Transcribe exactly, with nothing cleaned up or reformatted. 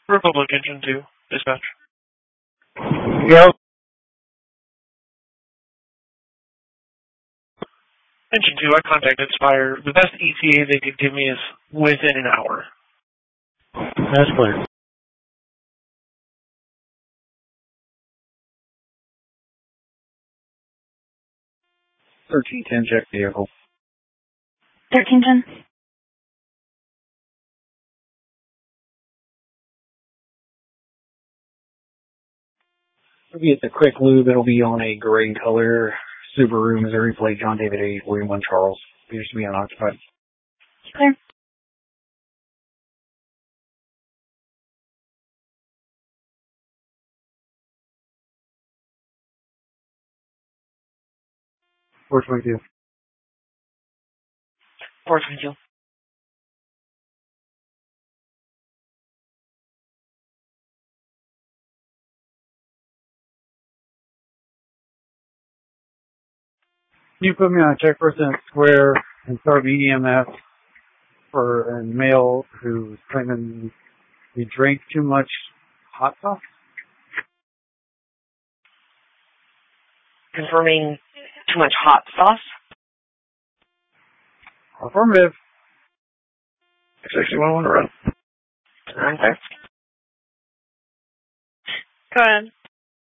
Republic Engine two, dispatch. Yep. Engine two, I contacted Spire. The best E T A they could give me is within an hour. That's clear. thirteen ten, check vehicle. thirteen ten. We'll be at the quick lube. It'll be on a gray color Subaru, Missouri plate, John David eight, William one Charles. Appears to be unoccupied. Clear. four twenty-two. four twenty-two. You put me on a check person square and start E M F for a male who's claiming he drank too much hot sauce? Confirming too much hot sauce. Affirmative. sixty-one, one to run. Okay. Go ahead.